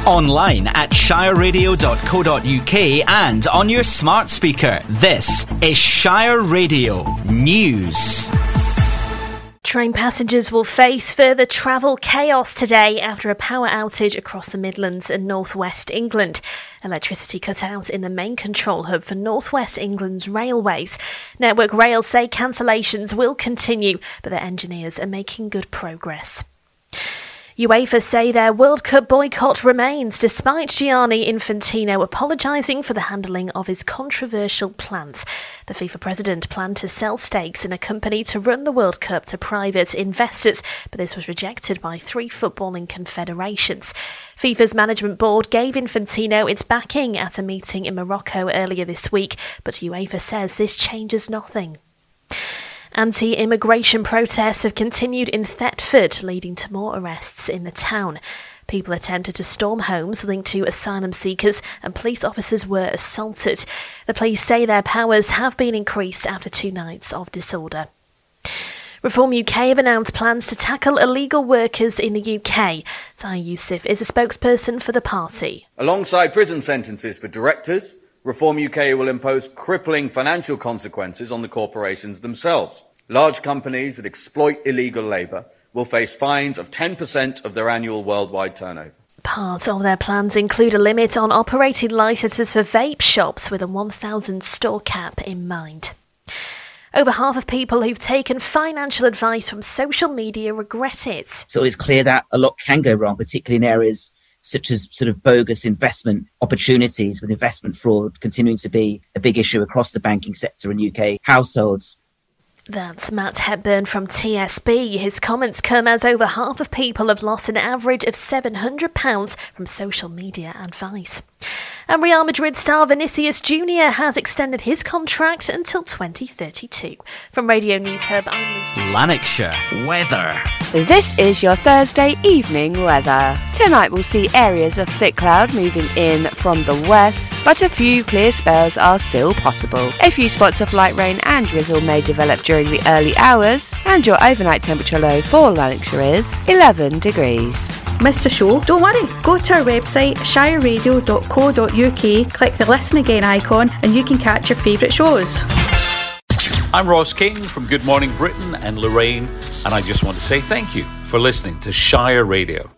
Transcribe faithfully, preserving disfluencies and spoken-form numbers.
Online at shire radio dot co dot uk and on your smart speaker. This is Shire Radio News. Train passengers will face further travel chaos today after a power outage across the Midlands and North West England. Electricity cut out in the main control hub for North West England's railways. Network Rail say cancellations will continue, but their engineers are making good progress. UEFA say their World Cup boycott remains, despite Gianni Infantino apologising for the handling of his controversial plans. The FIFA president planned to sell stakes in a company to run the World Cup to private investors, but this was rejected by three footballing confederations. FIFA's management board gave Infantino its backing at a meeting in Morocco earlier this week, but UEFA says this changes nothing. Anti-immigration protests have continued in Thetford, leading to more arrests in the town. People attempted to storm homes linked to asylum seekers and police officers were assaulted. The police say their powers have been increased after two nights of disorder. Reform U K have announced plans to tackle illegal workers in the U K. Zahi Yousaf is a spokesperson for the party. Alongside prison sentences for directors, Reform U K will impose crippling financial consequences on the corporations themselves. Large companies that exploit illegal labour will face fines of ten percent of their annual worldwide turnover. Part of their plans include a limit on operating licences for vape shops with a one thousand store cap in mind. Over half of people who've taken financial advice from social media regret it. So it's clear that a lot can go wrong, particularly in areas such as sort of bogus investment opportunities, with investment fraud continuing to be a big issue across the banking sector in U K households. That's Matt Hepburn from T S B. His comments come as over half of people have lost an average of seven hundred pounds from social media advice. And Real Madrid star Vinicius Junior has extended his contract until twenty thirty-two. From Radio News Hub, I'm Lucy. Lanarkshire weather. This is your Thursday evening weather. Tonight we'll see areas of thick cloud moving in from the west, but a few clear spells are still possible. A few spots of light rain and drizzle may develop during the early hours, and your overnight temperature low for Lanarkshire is eleven degrees. Missed a show? Don't worry. Go to our website shire radio dot co dot uk, click the listen again icon and you can catch your favourite shows. I'm Ross King from Good Morning Britain and Lorraine, and I just want to say thank you for listening to Shire Radio.